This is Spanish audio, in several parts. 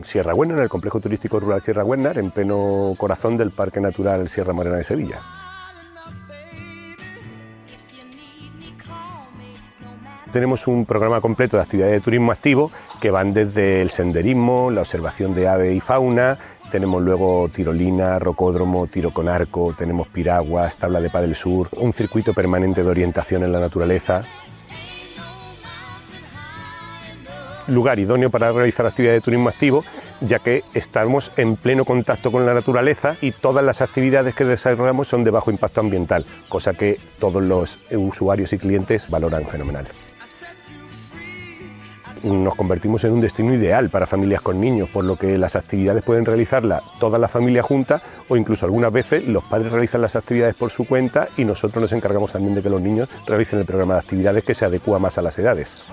Sierra Güennar, en el complejo turístico rural Sierra Güennar, en pleno corazón del Parque Natural Sierra Morena de Sevilla. Tenemos un programa completo de actividades de turismo activo que van desde el senderismo, la observación de ave y fauna, tenemos luego tirolina, rocódromo, tiro con arco, tenemos piraguas, tabla de pádel sur, un circuito permanente de orientación en la naturaleza. Lugar idóneo para realizar actividades de turismo activo, ya que estamos en pleno contacto con la naturaleza y todas las actividades que desarrollamos son de bajo impacto ambiental, cosa que todos los usuarios y clientes valoran fenomenal. Nos convertimos en un destino ideal para familias con niños, por lo que las actividades pueden realizarlas toda la familia junta o incluso algunas veces los padres realizan las actividades por su cuenta y nosotros nos encargamos también de que los niños realicen el programa de actividades que se adecua más a las edades.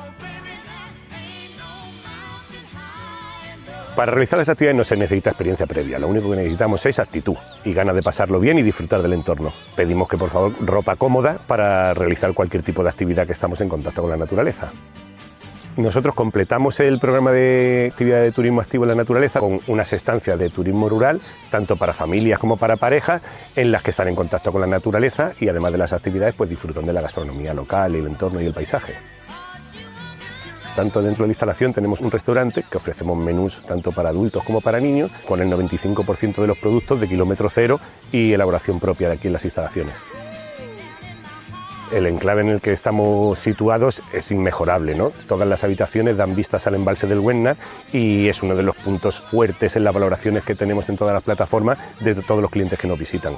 Para realizar las actividades no se necesita experiencia previa, lo único que necesitamos es actitud y ganas de pasarlo bien y disfrutar del entorno. Pedimos que por favor ropa cómoda para realizar cualquier tipo de actividad que estamos en contacto con la naturaleza. Nosotros completamos el programa de actividad de turismo activo en la naturaleza con unas estancias de turismo rural, tanto para familias como para parejas, en las que están en contacto con la naturaleza y además de las actividades pues disfrutan de la gastronomía local, el entorno y el paisaje. Tanto dentro de la instalación tenemos un restaurante que ofrecemos menús tanto para adultos como para niños, con el 95% de los productos de kilómetro cero y elaboración propia de aquí en las instalaciones. El enclave en el que estamos situados es inmejorable, ¿no? Todas las habitaciones dan vistas al embalse del Güennar y es uno de los puntos fuertes en las valoraciones que tenemos en todas las plataformas de todos los clientes que nos visitan.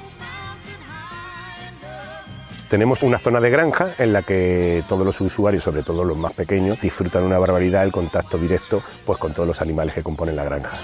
Tenemos una zona de granja en la que todos los usuarios, sobre todo los más pequeños, disfrutan una barbaridad el contacto directo pues, con todos los animales que componen la granja.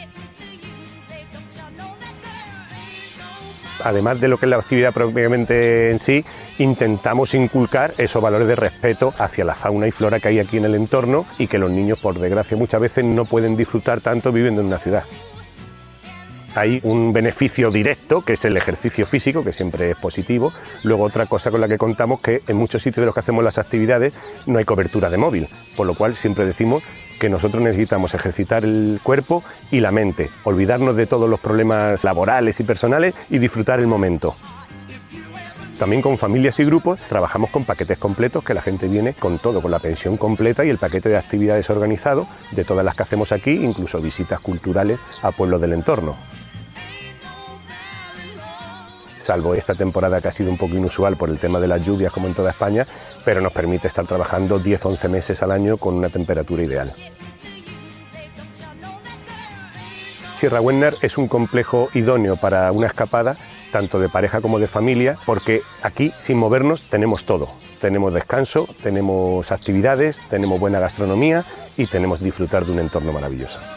Además de lo que es la actividad propiamente en sí, intentamos inculcar esos valores de respeto hacia la fauna y flora que hay aquí en el entorno y que los niños, por desgracia, muchas veces no pueden disfrutar tanto viviendo en una ciudad. Hay un beneficio directo, que es el ejercicio físico, que siempre es positivo. Luego otra cosa con la que contamos, que en muchos sitios de los que hacemos las actividades no hay cobertura de móvil, por lo cual siempre decimos que nosotros necesitamos ejercitar el cuerpo y la mente, olvidarnos de todos los problemas laborales y personales y disfrutar el momento. También con familias y grupos trabajamos con paquetes completos, que la gente viene con todo, con la pensión completa y el paquete de actividades organizado de todas las que hacemos aquí, incluso visitas culturales a pueblos del entorno. Salvo esta temporada que ha sido un poco inusual por el tema de las lluvias como en toda España, pero nos permite estar trabajando 10-11 meses al año con una temperatura ideal. Sierra Güennar es un complejo idóneo para una escapada, tanto de pareja como de familia, porque aquí, sin movernos, tenemos todo. Tenemos descanso, tenemos actividades, tenemos buena gastronomía y tenemos disfrutar de un entorno maravilloso.